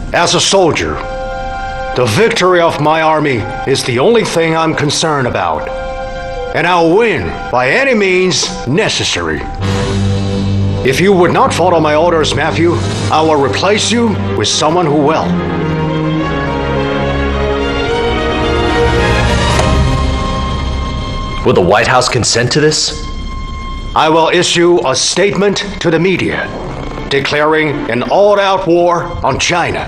As a soldier, the victory of my army is the only thing I'm concerned about. And I'll win by any means necessary. If you would not follow my orders, Matthew, I will replace you with someone who will. Will the White House consent to this? I will issue a statement to the media declaring an all-out war on China.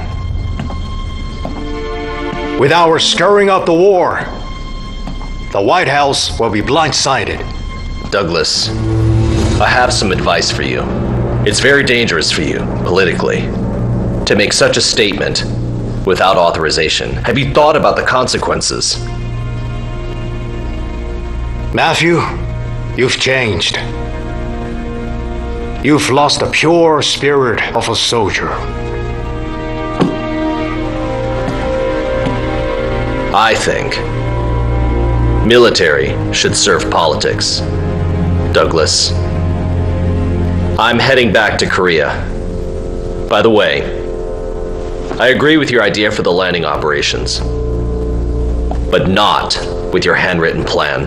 With our stirring up the war, the White House will be blindsided. Douglas, I have some advice for you. It's very dangerous for you, politically, to make such a statement without authorization. Have you thought about the consequences? Matthew, you've changed. You've lost the pure spirit of a soldier. I think military should serve politics. Douglas, I'm heading back to Korea. By the way, I agree with your idea for the landing operations, but not with your handwritten plan.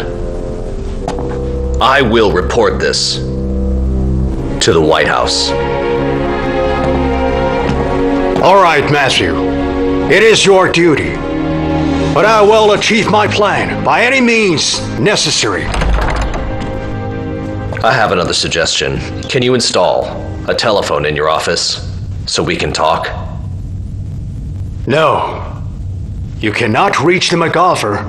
I will report this to the White House. All right, Matthew. It is your duty. But I will achieve my plan by any means necessary. I have another suggestion. Can you install a telephone in your office so we can talk? No. You cannot reach the MacGyver